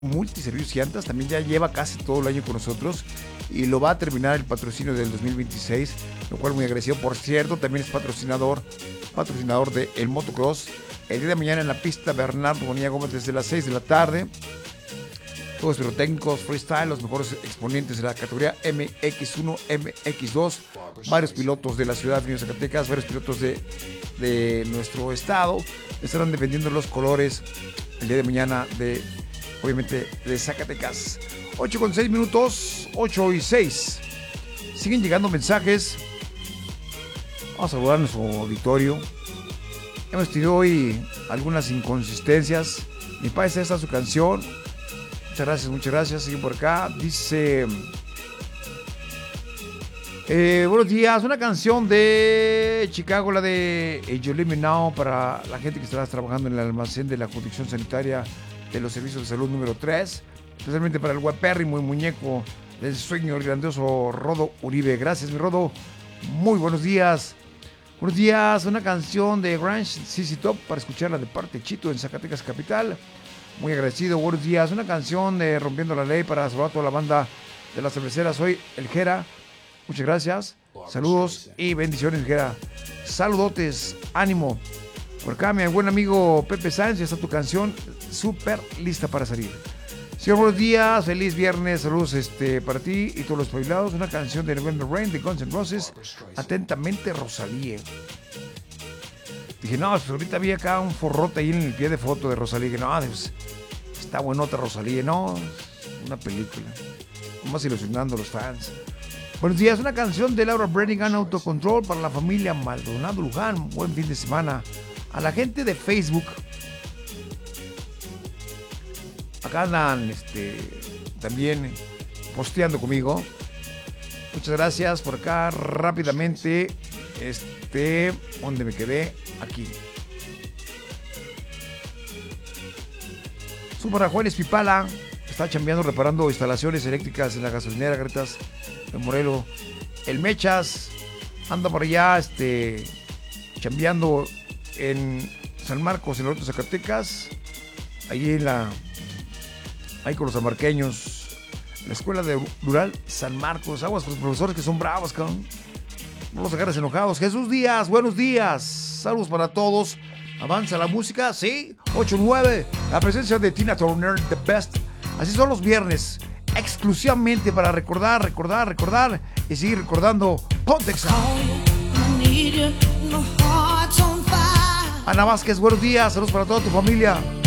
Multiservicios y Llantas también ya lleva casi todo el año con nosotros y lo va a terminar el patrocinio del 2026, lo cual muy agradecido. Por cierto, también es patrocinador de el motocross. El día de mañana en la pista Bernardo Bonilla Gómez desde las 6 de la tarde. Todos pirotécnicos, freestyle, los mejores exponentes de la categoría MX1, MX2, varios pilotos de la ciudad de Zacatecas, varios pilotos de nuestro estado estarán defendiendo los colores el día de mañana obviamente de Zacatecas. 8:06, 8:06. Siguen llegando mensajes. Vamos a saludar a nuestro auditorio. Hemos tenido hoy algunas inconsistencias. Mi padre, esta es su canción. Muchas gracias. Siguen por acá. Dice: buenos días. Una canción de Chicago, la de You Let Me Know, para la gente que está trabajando en el almacén de la jurisdicción sanitaria de los servicios de salud número 3, especialmente para el guapérrimo y muñeco del sueño grandioso Rodo Uribe. Gracias, mi Rodo. Muy buenos días. Buenos días. Una canción de Grunge CC Top para escucharla de parte Chito en Zacatecas Capital. Muy agradecido. Buenos días. Una canción de Rompiendo la Ley para saludar a toda la banda de las cerveceras. Soy el Jera. Muchas gracias. Saludos y bendiciones, Jera. Saludotes. Ánimo. Por acá, mi buen amigo Pepe Sáenz, ya está tu canción súper lista para salir. Señor, buenos días, feliz viernes, saludos para ti y todos los espabilados. Una canción de November Rain de Guns N' Roses, atentamente Rosalía. Dije, no, pues ahorita vi acá un forrote ahí en el pie de foto de Rosalía. Dije, no, pues, está buenota Rosalía, no, una película. Vamos ilusionando a los fans. Buenos días, una canción de Laura Branigan, Autocontrol para la familia Maldonado Luján. Buen fin de semana. A la gente de Facebook, acá andan también posteando conmigo. Muchas gracias. Por acá rápidamente, ¿dónde me quedé? Aquí. Para Juárez Pipala, está chambeando, reparando instalaciones eléctricas en la gasolinera Gretas de Morelos. El Mechas anda por allá, chambeando en San Marcos, en el norte de Zacatecas, ahí con los sanmarqueños, la escuela rural San Marcos. Aguas con los profesores que son bravos, cabrón. No los agarres enojados. Jesús Díaz, buenos días. Saludos para todos. Avanza la música, sí. 8-9. La presencia de Tina Turner, The Best. Así son los viernes. Exclusivamente para recordar y seguir recordando Pontex. Ana Vázquez, buenos días. Saludos para toda tu familia.